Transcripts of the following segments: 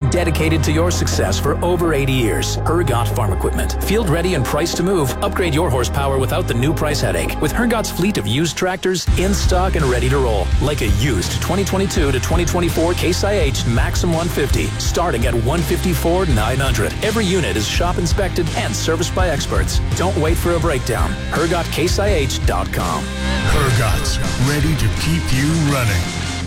dedicated to your success for over 80 years. Hergot Farm Equipment. Field ready and priced to move. Upgrade your horsepower without the new price headache. With Hergot's fleet of used tractors in stock and ready to roll. Like a used 2022 to 2024 Case IH Maxim 150, starting at $154,900. Every unit is shop inspected and serviced by experts. Don't wait for a breakdown. HergotCaseIH.com. Hergot's, ready to keep you running.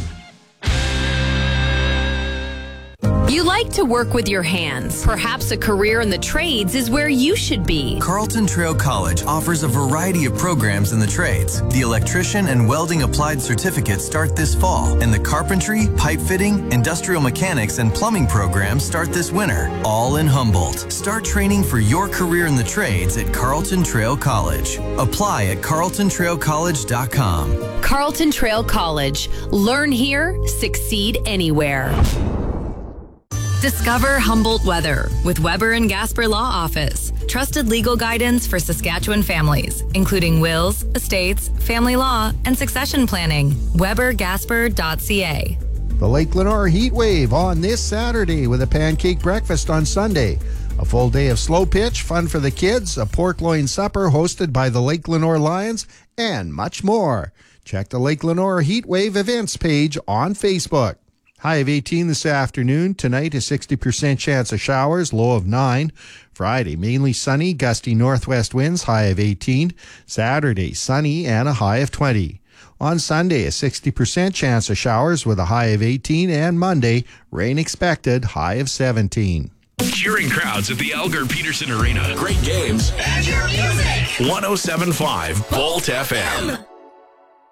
You like to work with your hands. Perhaps a career in the trades is where you should be. Carlton Trail College offers a variety of programs in the trades. The electrician and welding applied certificates start this fall, and the carpentry, pipe fitting, industrial mechanics, and plumbing programs start this winter, all in Humboldt. Start training for your career in the trades at Carlton Trail College. Apply at carltontrailcollege.com. Carlton Trail College. Learn here, succeed anywhere. Discover Humboldt weather with Weber and Gasper Law Office. Trusted legal guidance for Saskatchewan families, including wills, estates, family law, and succession planning. WeberGasper.ca. The Lake Lenore Heat Wave on this Saturday with a pancake breakfast on Sunday. A full day of slow pitch, fun for the kids, a pork loin supper hosted by the Lake Lenore Lions, and much more. Check the Lake Lenore Heat Wave events page on Facebook. High of 18 this afternoon. Tonight, a 60% chance of showers, low of 9. Friday, mainly sunny, gusty northwest winds, high of 18. Saturday, sunny and a high of 20. On Sunday, a 60% chance of showers with a high of 18. And Monday, rain expected, high of 17. Cheering crowds at the Algar Peterson Arena. Great games. And your music. 107.5 Volt FM.